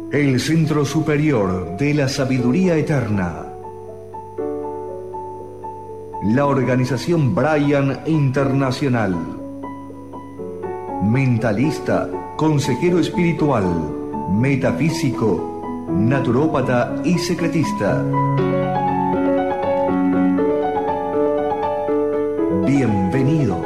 El Centro Superior de la Sabiduría Eterna. La Organización Brian Internacional. Mentalista, consejero espiritual, metafísico, naturópata y secretista. Bienvenidos.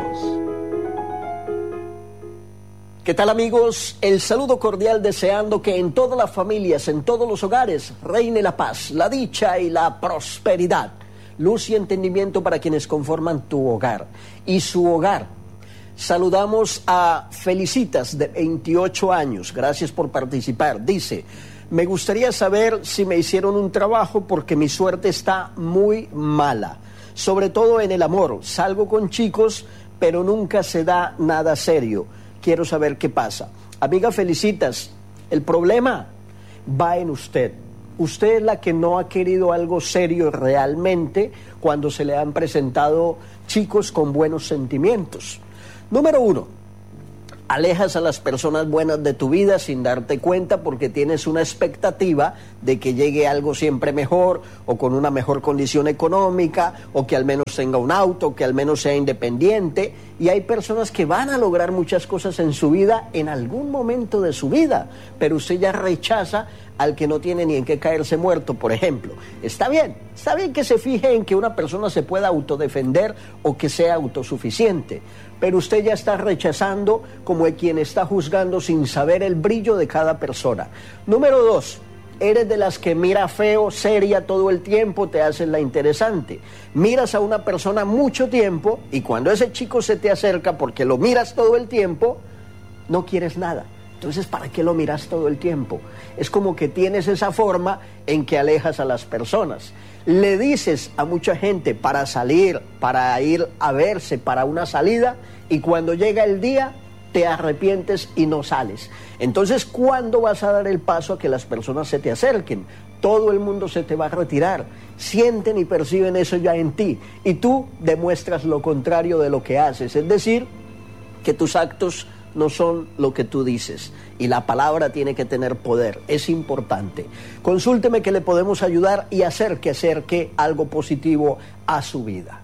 ¿Qué tal, amigos? El saludo cordial, deseando que en todas las familias, en todos los hogares, reine la paz, la dicha y la prosperidad. Luz y entendimiento para quienes conforman tu hogar y su hogar. Saludamos a Felicitas, de 28 años. Gracias por participar. Dice: me gustaría saber si me hicieron un trabajo porque mi suerte está muy mala. Sobre todo en el amor. Salgo con chicos, pero nunca se da nada serio. Quiero saber qué pasa. Amiga Felicitas, el problema va en usted. Usted es la que no ha querido algo serio realmente cuando se le han presentado chicos con buenos sentimientos. Número 1, alejas a las personas buenas de tu vida sin darte cuenta porque tienes una expectativa de que llegue algo siempre mejor o con una mejor condición económica o que al menos tenga un auto, que al menos sea independiente. Y hay personas que van a lograr muchas cosas en su vida en algún momento de su vida, pero usted ya rechaza al que no tiene ni en qué caerse muerto, por ejemplo. Está bien que se fije en que una persona se pueda autodefender o que sea autosuficiente, pero usted ya está rechazando como quien está juzgando sin saber el brillo de cada persona. Número 2, eres de las que mira feo, seria todo el tiempo, te haces la interesante. Miras a una persona mucho tiempo y cuando ese chico se te acerca porque lo miras todo el tiempo, no quieres nada. Entonces, ¿para qué lo miras todo el tiempo? Es como que tienes esa forma en que alejas a las personas. Le dices a mucha gente para salir, para ir a verse, para una salida, y cuando llega el día te arrepientes y no sales. Entonces, ¿cuándo vas a dar el paso a que las personas se te acerquen? Todo el mundo se te va a retirar. Sienten y perciben eso ya en ti. Y tú demuestras lo contrario de lo que haces. Es decir, que tus actos no son lo que tú dices. Y la palabra tiene que tener poder. Es importante. Consúlteme que le podemos ayudar y hacer que acerque algo positivo a su vida.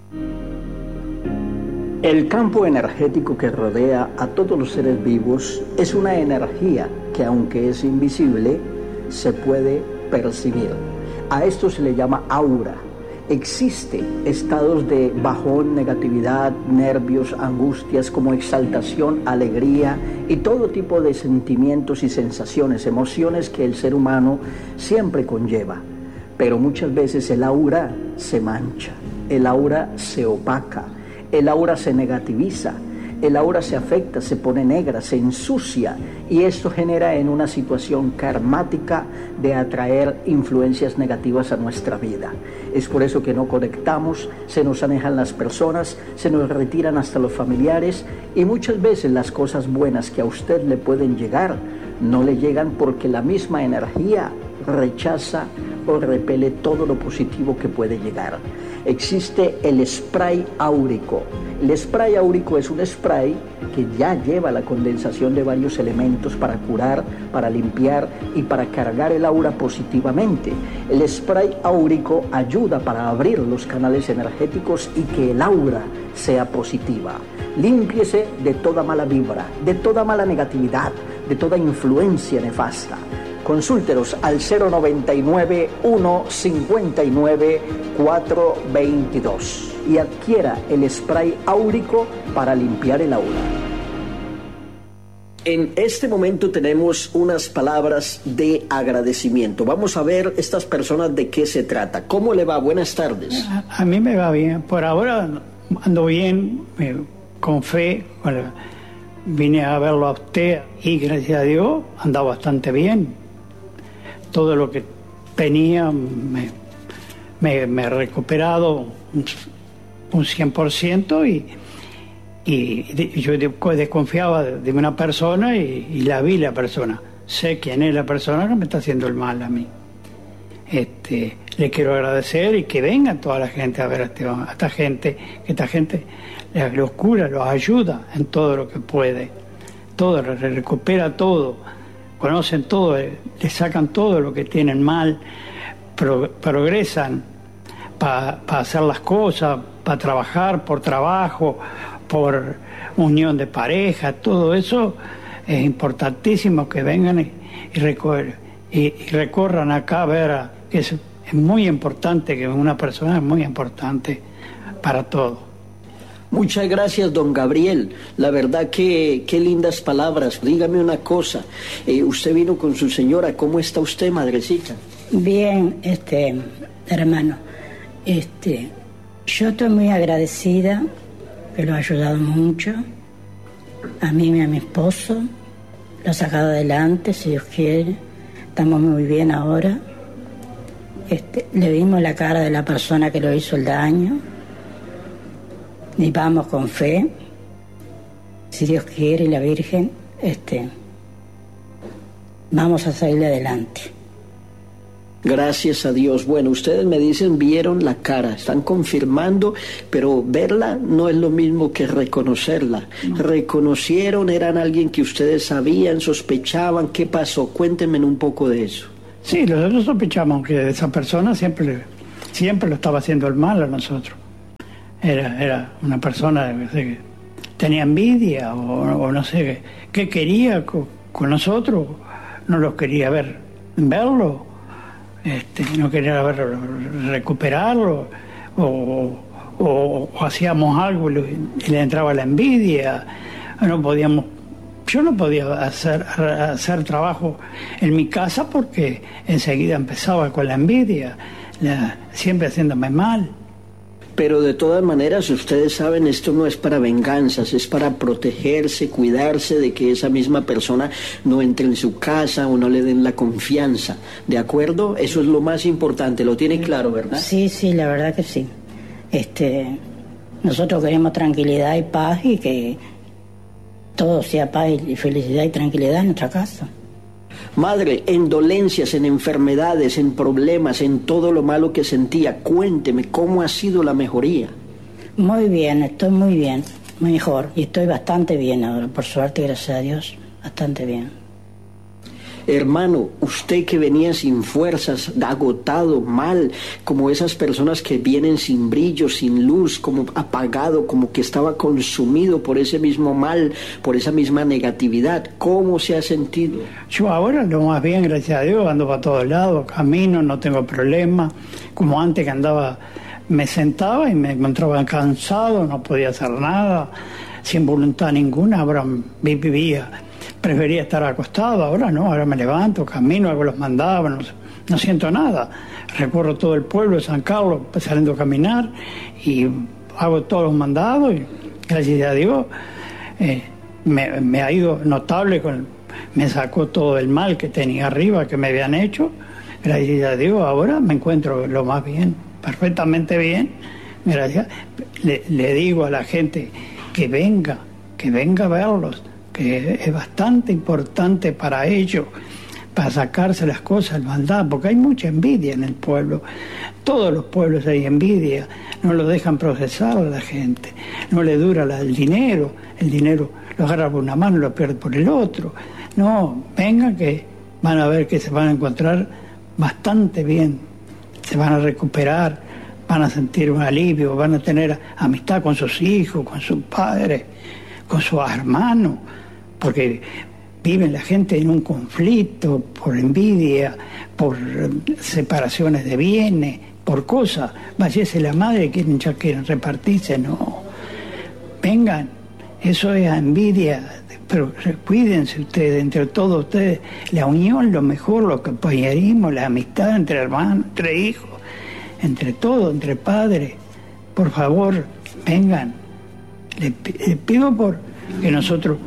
El campo energético que rodea a todos los seres vivos es una energía que, aunque es invisible, se puede percibir. A esto se le llama aura. Existen estados de bajón, negatividad, nervios, angustias, como exaltación, alegría y todo tipo de sentimientos y sensaciones, emociones que el ser humano siempre conlleva. Pero muchas veces el aura se mancha, el aura se opaca, el aura se negativiza, el aura se afecta, se pone negra, se ensucia, y esto genera en una situación karmática de atraer influencias negativas a nuestra vida. Es por eso que no conectamos, se nos alejan las personas, se nos retiran hasta los familiares, y muchas veces las cosas buenas que a usted le pueden llegar no le llegan porque la misma energía rechaza o repele todo lo positivo que puede llegar. Existe el spray áurico. El spray áurico es un spray que ya lleva la condensación de varios elementos para curar, para limpiar y para cargar el aura positivamente. El spray áurico ayuda para abrir los canales energéticos y que el aura sea positiva. Límpiese de toda mala vibra, de toda mala negatividad, de toda influencia nefasta. Consúltenos al 099-159-422 y adquiera el spray áurico para limpiar el aura. En este momento tenemos unas palabras de agradecimiento. Vamos a ver estas personas de qué se trata. ¿Cómo le va? Buenas tardes. A mí me va bien. Por ahora ando bien, con fe. Vine a verlo a usted y gracias a Dios anda bastante bien. Todo lo que tenía me he recuperado un 100% y yo desconfiaba de una persona y la vi la persona. Sé quién es la persona que me está haciendo el mal a mí. Le quiero agradecer y que venga toda la gente a ver a esta gente, que esta gente los cura, los ayuda en todo lo que puede. Todo, recupera todo. conocen todo, le sacan todo lo que tienen mal, progresan para hacer las cosas, para trabajar, por trabajo, por unión de pareja, todo eso es importantísimo que vengan y recorran acá a ver, que es muy importante, que una persona es muy importante para todo. Muchas gracias, don Gabriel. La verdad que qué lindas palabras. Dígame una cosa, usted vino con su señora, ¿cómo está usted, madrecita? Bien, hermano, yo estoy muy agradecida, que lo ha ayudado mucho, a mí y a mi esposo, lo ha sacado adelante, si Dios quiere, estamos muy bien ahora. Le vimos la cara de la persona que lo hizo el daño, y vamos con fe, si Dios quiere y la Virgen, vamos a salir adelante. Gracias a Dios. Bueno, ustedes me dicen, vieron la cara, están confirmando, pero verla no es lo mismo que reconocerla. No. ¿Reconocieron? ¿Eran alguien que ustedes sabían, sospechaban? ¿Qué pasó? Cuéntenme un poco de eso. Sí, nosotros sospechamos que esa persona siempre lo estaba haciendo el mal a nosotros. Era una persona que tenía envidia o no sé qué quería con nosotros, no los quería verlo, no quería recuperarlo, o hacíamos algo y le entraba la envidia. Yo no podía hacer trabajo en mi casa porque enseguida empezaba con la envidia, siempre haciéndome mal. Pero de todas maneras, ustedes saben, esto no es para venganzas, es para protegerse, cuidarse de que esa misma persona no entre en su casa o no le den la confianza. ¿De acuerdo? Eso es lo más importante, lo tiene claro, ¿verdad? Sí, la verdad que sí. Nosotros queremos tranquilidad y paz, y que todo sea paz y felicidad y tranquilidad en nuestra casa. Madre, en dolencias, en enfermedades, en problemas, en todo lo malo que sentía, cuénteme, ¿cómo ha sido la mejoría? Muy bien, estoy muy bien, mejor, y estoy bastante bien ahora, por suerte, gracias a Dios, bastante bien. Hermano, usted que venía sin fuerzas, agotado, mal, como esas personas que vienen sin brillo, sin luz, como apagado, como que estaba consumido por ese mismo mal, por esa misma negatividad, ¿cómo se ha sentido? Yo ahora lo más bien, gracias a Dios, ando para todos lados, camino, no tengo problema, como antes que andaba, me sentaba y me encontraba cansado, no podía hacer nada, sin voluntad ninguna, ahora vivía. Prefería estar acostado, ahora no, ahora me levanto, camino, hago los mandados, no siento nada. Recorro todo el pueblo de San Carlos saliendo a caminar y hago todos los mandados y gracias a Dios me ha ido notable, me sacó todo el mal que tenía arriba, que me habían hecho. Gracias a Dios ahora me encuentro lo más bien, perfectamente bien. Gracias. Le digo a la gente que venga a verlos, que es bastante importante para ellos, para sacarse las cosas, la maldad, porque hay mucha envidia en el pueblo. Todos los pueblos hay envidia, no lo dejan procesar a la gente, no le dura el dinero lo agarra por una mano y lo pierde por el otro. No, vengan que van a ver que se van a encontrar bastante bien, se van a recuperar, van a sentir un alivio, van a tener amistad con sus hijos, con sus padres, con sus hermanos, porque viven la gente en un conflicto por envidia, por separaciones de bienes, por cosas. Váyase la madre, ya quieren repartirse, no. Vengan, eso es envidia, pero cuídense ustedes, entre todos ustedes, la unión, lo mejor, lo compañerismo, la amistad entre hermanos, entre hijos, entre todos, entre padres. Por favor, vengan. Les pido que nosotros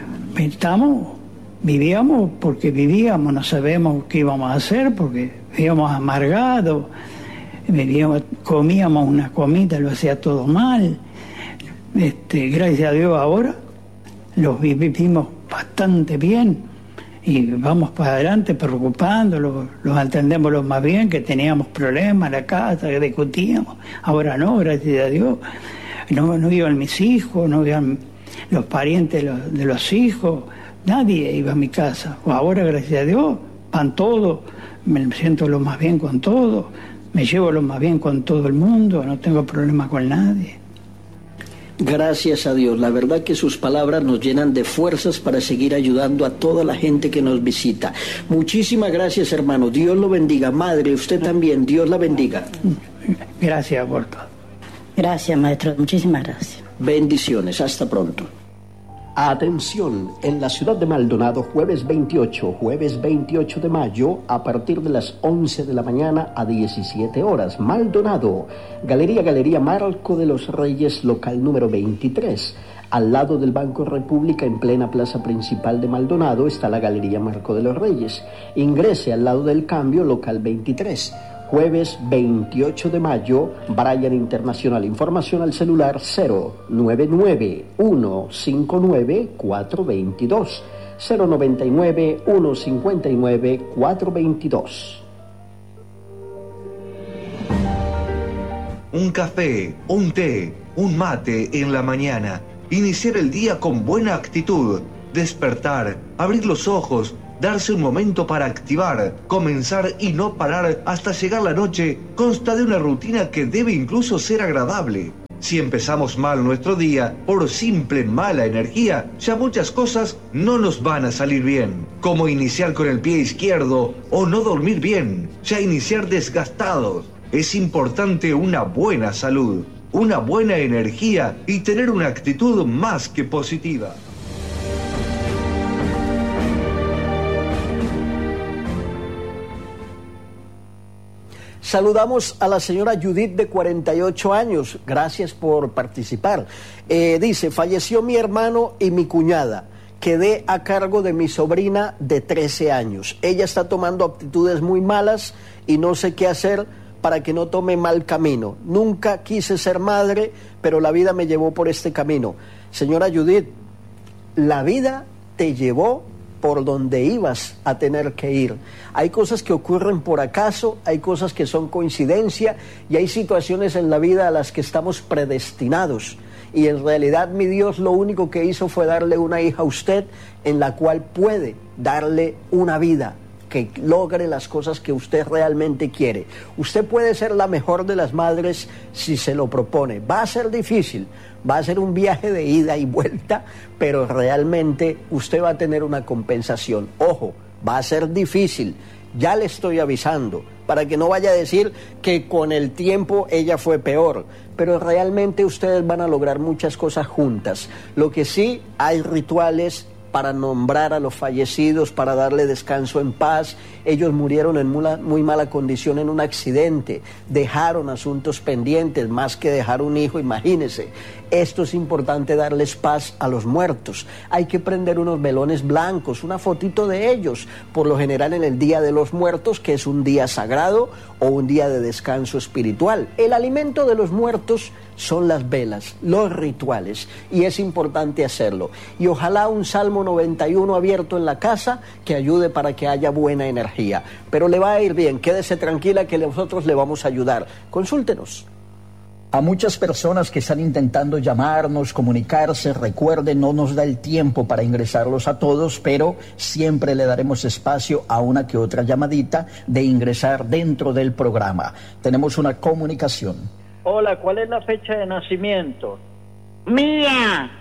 vivíamos porque vivíamos, no sabemos qué íbamos a hacer, porque vivíamos amargados, comíamos una comida, lo hacía todo mal. Gracias a Dios ahora los vivimos bastante bien y vamos para adelante preocupándolos, los entendemos lo más bien, que teníamos problemas en la casa, que discutíamos. Ahora no, gracias a Dios. No iban mis hijos, no iban los parientes de los hijos, nadie iba a mi casa. Ahora, gracias a Dios, van todos, me siento lo más bien con todos, me llevo lo más bien con todo el mundo, no tengo problema con nadie. Gracias a Dios, la verdad que sus palabras nos llenan de fuerzas para seguir ayudando a toda la gente que nos visita. Muchísimas gracias, hermano, Dios lo bendiga. Madre, usted también, Dios la bendiga. Gracias por todo. Gracias, maestro, muchísimas gracias. Bendiciones, hasta pronto. Atención, en la ciudad de Maldonado, jueves 28 de mayo, a partir de las 11 de la mañana a 17 horas. Maldonado, Galería Marco de los Reyes, local número 23. Al lado del Banco República, en plena plaza principal de Maldonado, está la Galería Marco de los Reyes. Ingrese al lado del Cambio, local 23. Jueves 28 de mayo, Brian Internacional. Información al celular 099-159-422. 099-159-422. Un café, un té, un mate en la mañana. Iniciar el día con buena actitud. Despertar, abrir los ojos, darse un momento para activar, comenzar y no parar hasta llegar la noche, consta de una rutina que debe incluso ser agradable. Si empezamos mal nuestro día por simple mala energía, ya muchas cosas no nos van a salir bien. Como iniciar con el pie izquierdo o no dormir bien, ya iniciar desgastados. Es importante una buena salud, una buena energía y tener una actitud más que positiva. Saludamos a la señora Judith, de 48 años. Gracias por participar. Dice, falleció mi hermano y mi cuñada. Quedé a cargo de mi sobrina de 13 años. Ella está tomando actitudes muy malas y no sé qué hacer para que no tome mal camino. Nunca quise ser madre, pero la vida me llevó por este camino. Señora Judith, la vida te llevó por donde ibas a tener que ir. Hay cosas que ocurren por acaso, hay cosas que son coincidencia y hay situaciones en la vida a las que estamos predestinados. Y en realidad mi Dios lo único que hizo fue darle una hija a usted en la cual puede darle una vida que logre las cosas que usted realmente quiere. Usted puede ser la mejor de las madres si se lo propone. Va a ser difícil, va a ser un viaje de ida y vuelta, pero realmente usted va a tener una compensación. Ojo, va a ser difícil, ya le estoy avisando, para que no vaya a decir que con el tiempo ella fue peor, pero realmente ustedes van a lograr muchas cosas juntas. Lo que sí, hay rituales para nombrar a los fallecidos, para darle descanso en paz. Ellos murieron en muy mala condición en un accidente, dejaron asuntos pendientes, más que dejar un hijo, imagínense. Esto es importante, darles paz a los muertos. Hay que prender unos velones blancos, una fotito de ellos, por lo general en el Día de los Muertos, que es un día sagrado o un día de descanso espiritual. El alimento de los muertos son las velas, los rituales, y es importante hacerlo. Y ojalá un Salmo 91 abierto en la casa que ayude para que haya buena energía. Pero le va a ir bien, quédese tranquila que nosotros le vamos a ayudar. Consúltenos. A muchas personas que están intentando llamarnos, comunicarse, recuerden, no nos da el tiempo para ingresarlos a todos, pero siempre le daremos espacio a una que otra llamadita de ingresar dentro del programa. Tenemos una comunicación. Hola, ¿cuál es la fecha de nacimiento? Mía.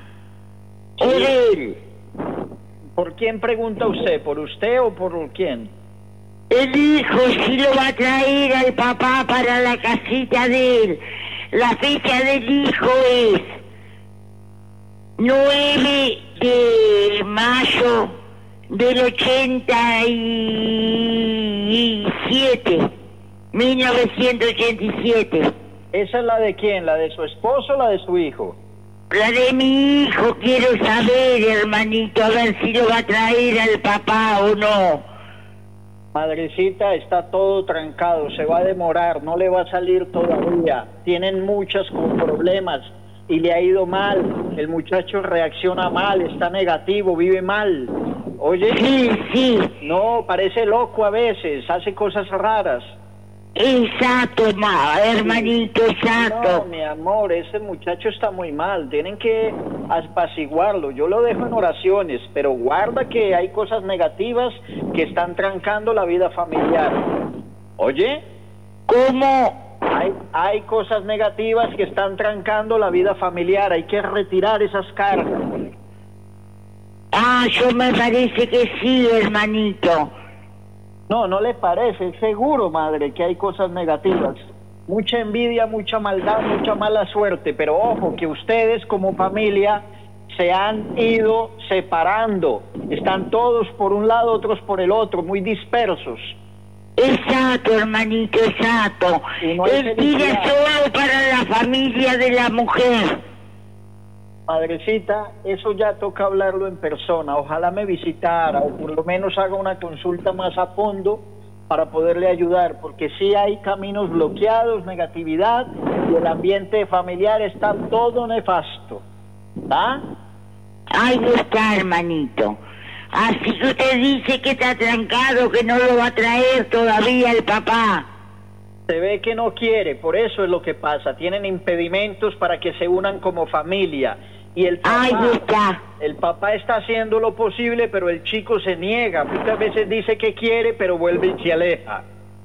Él. ¿Por quién pregunta usted? ¿Por usted o por quién? El hijo sí lo va a traer al papá para la casita de él. La fecha del hijo es 9 de mayo del 87, 1987. ¿Esa es la de quién? ¿La de su esposo o la de su hijo? La de mi hijo, quiero saber, hermanito, a ver si lo va a traer al papá o no. Madrecita, está todo trancado, se va a demorar, no le va a salir todavía. Tienen muchos problemas y le ha ido mal. El muchacho reacciona mal, está negativo, vive mal. Oye, Sí. no, parece loco a veces, hace cosas raras. Exacto, hermanito, exacto. No, mi amor, ese muchacho está muy mal. Tienen que apaciguarlo. Yo lo dejo en oraciones, pero guarda que hay cosas negativas que están trancando la vida familiar. ¿Oye? ¿Cómo? Hay cosas negativas que están trancando la vida familiar. Hay que retirar esas cargas. Yo me parece que sí, hermanito. No le parece, es seguro, madre, que hay cosas negativas. Mucha envidia, mucha maldad, mucha mala suerte, pero ojo, que ustedes como familia se han ido separando. Están todos por un lado, otros por el otro, muy dispersos. Exacto, hermanito, exacto. El día solo para la familia de la mujer. Madrecita, eso ya toca hablarlo en persona. Ojalá me visitara o por lo menos haga una consulta más a fondo para poderle ayudar, porque sí hay caminos bloqueados, negatividad, y el ambiente familiar está todo nefasto. ¿Ah? Ahí está, hermanito. Así que usted dice que está trancado, que no lo va a traer todavía el papá. Se ve que no quiere, por eso es lo que pasa. Tienen impedimentos para que se unan como familia. Y el papá está haciendo lo posible, pero el chico se niega. Muchas veces dice que quiere, pero vuelve y se aleja.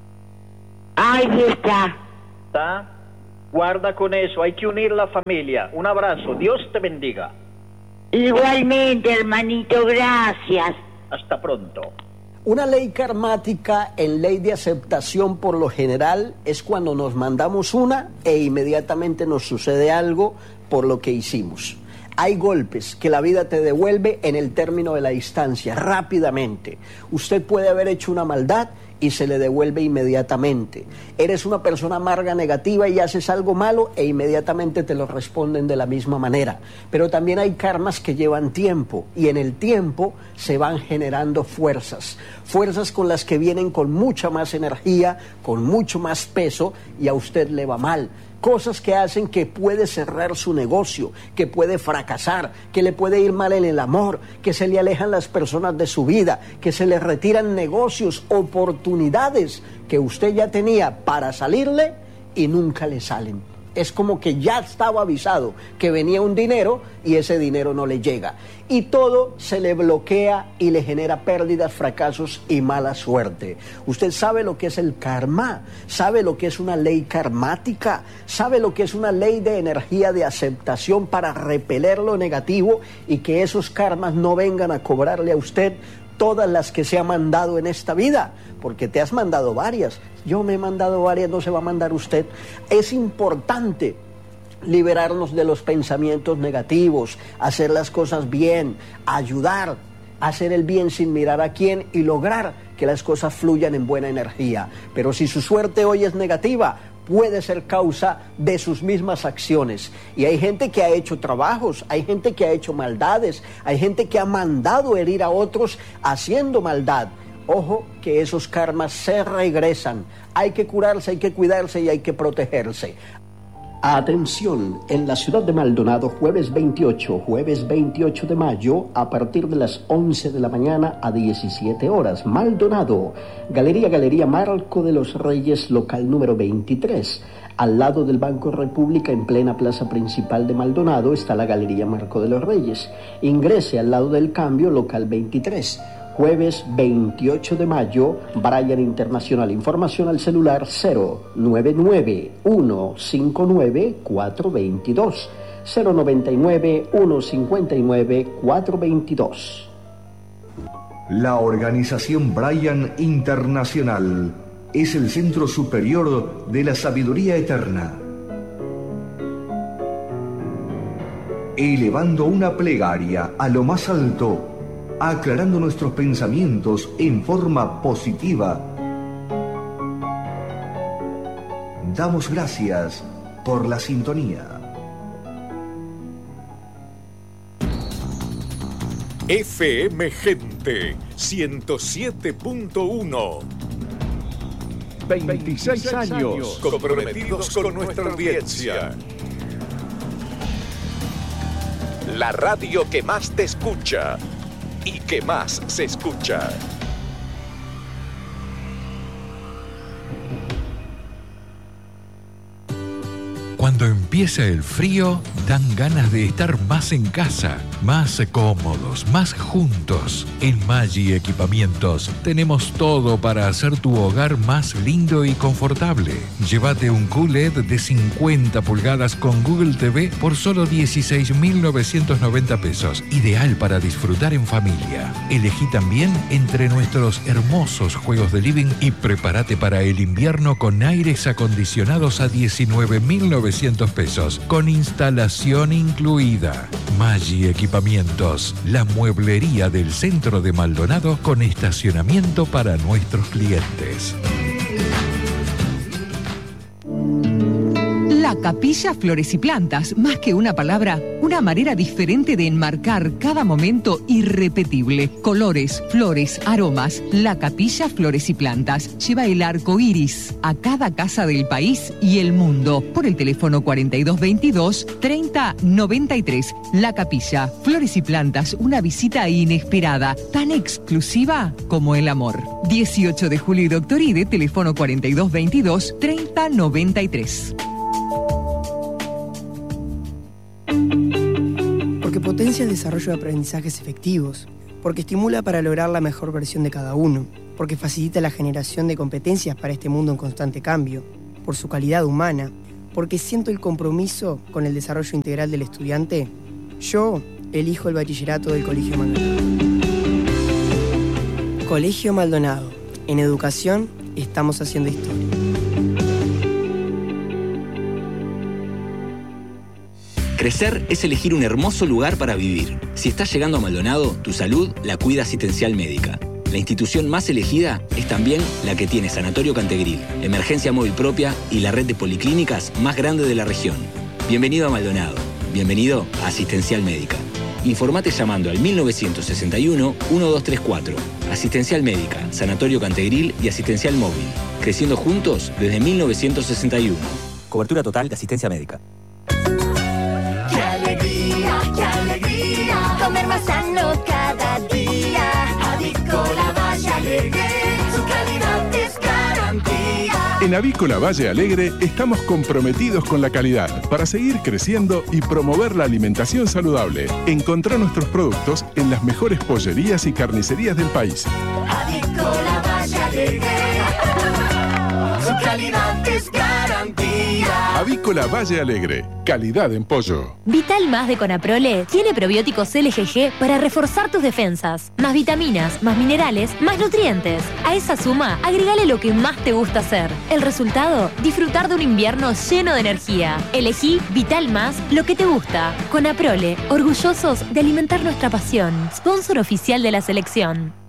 Ahí está. ¿Está? Guarda con eso, hay que unir la familia. Un abrazo, Dios te bendiga. Igualmente, hermanito, gracias. Hasta pronto. Una ley karmática en ley de aceptación por lo general es cuando nos mandamos una e inmediatamente nos sucede algo por lo que hicimos. Hay golpes que la vida te devuelve en el término de la instancia, rápidamente. Usted puede haber hecho una maldad y se le devuelve inmediatamente. Eres una persona amarga, negativa y haces algo malo e inmediatamente te lo responden de la misma manera. Pero también hay karmas que llevan tiempo y en el tiempo se van generando fuerzas con las que vienen con mucha más energía, con mucho más peso y a usted le va mal. Cosas que hacen que puede cerrar su negocio, que puede fracasar, que le puede ir mal en el amor, que se le alejan las personas de su vida, que se le retiran negocios, oportunidades que usted ya tenía para salirle y nunca le salen. Es como que ya estaba avisado que venía un dinero y ese dinero no le llega. Y todo se le bloquea y le genera pérdidas, fracasos y mala suerte. Usted sabe lo que es el karma, sabe lo que es una ley karmática, sabe lo que es una ley de energía de aceptación para repeler lo negativo y que esos karmas no vengan a cobrarle a usted todas las que se ha mandado en esta vida, porque te has mandado varias. Yo me he mandado varias, no se va a mandar usted. Es importante liberarnos de los pensamientos negativos, hacer las cosas bien, ayudar, hacer el bien sin mirar a quién y lograr que las cosas fluyan en buena energía. Pero si su suerte hoy es negativa, puede ser causa de sus mismas acciones. Y hay gente que ha hecho trabajos, hay gente que ha hecho maldades, hay gente que ha mandado herir a otros haciendo maldad. Ojo que esos karmas se regresan. Hay que curarse, hay que cuidarse y hay que protegerse. Atención, en la ciudad de Maldonado, jueves 28 de mayo, a partir de las 11 de la mañana a 17 horas. Maldonado, Galería Marco de los Reyes, local número 23. Al lado del Banco República, en plena plaza principal de Maldonado, está la Galería Marco de los Reyes. Ingrese al lado del Cambio, local 23. Jueves 28 de mayo, Bryan Internacional. Información al celular 099-159-422. 099-159-422. La organización Bryan Internacional es el centro superior de la sabiduría eterna. Elevando una plegaria a lo más alto, aclarando nuestros pensamientos en forma positiva. Damos gracias por la sintonía. FM Gente 107.1. 26 años comprometidos con nuestra audiencia. La radio que más te escucha y que más se escucha. Cuando empieza el frío, dan ganas de estar más en casa, más cómodos, más juntos. En Maggi Equipamientos tenemos todo para hacer tu hogar más lindo y confortable. Llévate un QLED de 50 pulgadas con Google TV por solo 16.990 pesos. Ideal para disfrutar en familia. Elegí también entre nuestros hermosos juegos de living y prepárate para el invierno con aires acondicionados a 19.900 pesos, con instalación incluida. Maggi Equipamientos, la mueblería del centro de Maldonado con estacionamiento para nuestros clientes. La Capilla Flores y Plantas, más que una palabra, una manera diferente de enmarcar cada momento irrepetible. Colores, flores, aromas. La Capilla Flores y Plantas lleva el arco iris a cada casa del país y el mundo por el teléfono 4222-3093. La Capilla Flores y Plantas, una visita inesperada, tan exclusiva como el amor. 18 de julio y Doctor Ide, teléfono 4222-3093. Porque potencia el desarrollo de aprendizajes efectivos, porque estimula para lograr la mejor versión de cada uno, porque facilita la generación de competencias para este mundo en constante cambio, por su calidad humana, porque siento el compromiso con el desarrollo integral del estudiante, yo elijo el bachillerato del Colegio Maldonado. Colegio Maldonado. En educación estamos haciendo historia. Crecer es elegir un hermoso lugar para vivir. Si estás llegando a Maldonado, tu salud la cuida Asistencial Médica. La institución más elegida es también la que tiene Sanatorio Cantegril, emergencia móvil propia y la red de policlínicas más grande de la región. Bienvenido a Maldonado. Bienvenido a Asistencial Médica. Informate llamando al 1961-1234. Asistencial Médica, Sanatorio Cantegril y Asistencial Móvil. Creciendo juntos desde 1961. Cobertura total de asistencia médica. ¡Qué alegría, qué alegría! Comer más sano cada día. Avícola Valle Alegre, su calidad es garantía. En Avícola Valle Alegre estamos comprometidos con la calidad para seguir creciendo y promover la alimentación saludable. Encontrá nuestros productos en las mejores pollerías y carnicerías del país. Avícola Valle Alegre, su calidad es garantía. Avícola Valle Alegre, calidad en pollo. Vital Más de Conaprole tiene probióticos LGG para reforzar tus defensas. Más vitaminas, más minerales, más nutrientes. A esa suma, agregale lo que más te gusta hacer. El resultado, disfrutar de un invierno lleno de energía. Elegí Vital Más, lo que te gusta. Conaprole, orgullosos de alimentar nuestra pasión. Sponsor oficial de la selección.